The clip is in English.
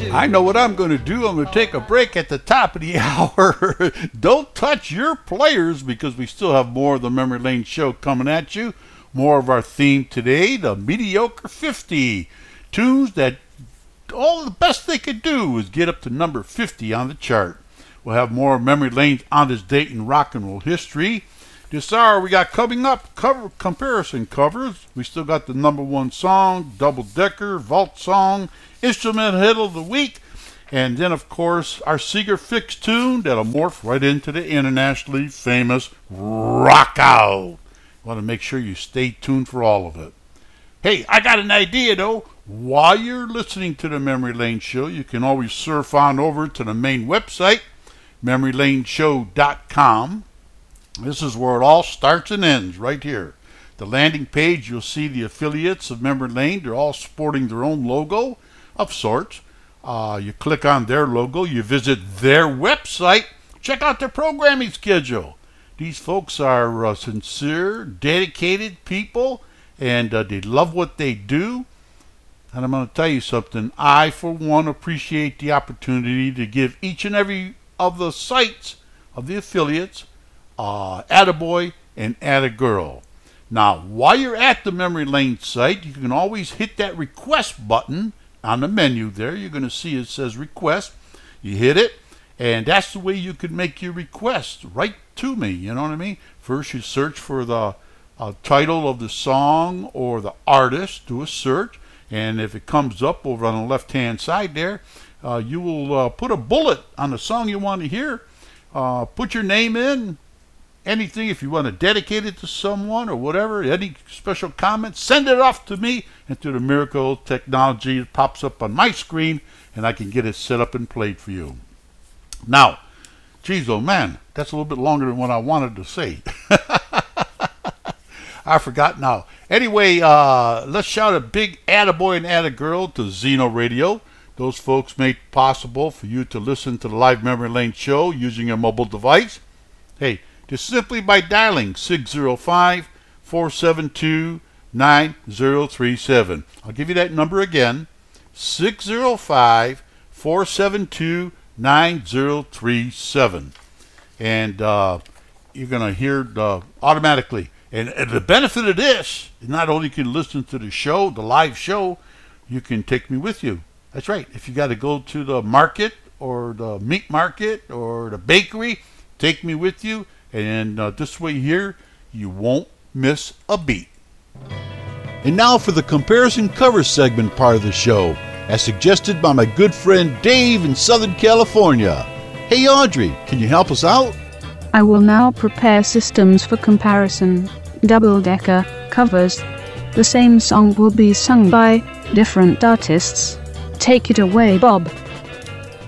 I know what I'm going to do. I'm going to take a break at the top of the hour. Don't touch your players, because we still have more of the Memory Lane Show coming at you. More of our theme today, the Mediocre 50. Tunes that all the best they could do was get up to number 50 on the chart. We'll have more Memory Lanes on this date in rock and roll history. This hour we got coming up comparison covers. We still got the number one song, double decker, vault song, instrument hit of the week, and then of course our Seeger Fix tune that'll morph right into the internationally famous Rock Out. Want to make sure you stay tuned for all of it. Hey, I got an idea though. While you're listening to the Memory Lane Show, you can always surf on over to the main website, memorylaneshow.com. This is where it all starts and ends, right here. The landing page, you'll see the affiliates of Memory Lane. They're all sporting their own logo of sorts. You click on their logo, you visit their website, check out their programming schedule. These folks are sincere, dedicated people, and they love what they do. And I'm going to tell you something. I, for one, appreciate the opportunity to give each and every of the sites of the affiliates attaboy and attagirl. Now, while you're at the Memory Lane site, you can always hit that request button on the menu there. You're going to see it says request. You hit it, and that's the way you can make your request right to me. You know what I mean? First, you search for the title of the song or the artist. Do a search, and if it comes up over on the left-hand side there, you will put a bullet on the song you want to hear. Put your name in. Anything, if you want to dedicate it to someone or whatever, any special comments, send it off to me and to the miracle technology. It pops up on my screen, and I can get it set up and played for you. Now, geez, oh man, that's a little bit longer than what I wanted to say. I forgot now. Anyway, let's shout a big attaboy and attagirl to Zeno Radio. Those folks made it possible for you to listen to the live Memory Lane Show using your mobile device. Hey, just simply by dialing 605-472-9037. I'll give you that number again, 605-472-9037. And you're going to hear automatically. And the benefit of this is not only can you listen to the show, the live show, you can take me with you. That's right. If you got to go to the market or the meat market or the bakery, take me with you. And this way here, you won't miss a beat. And now for the comparison cover segment part of the show, as suggested by my good friend Dave in Southern California. Hey Audrey, can you help us out? I will now prepare systems for comparison, double-decker covers. The same song will be sung by different artists. Take it away, Bob.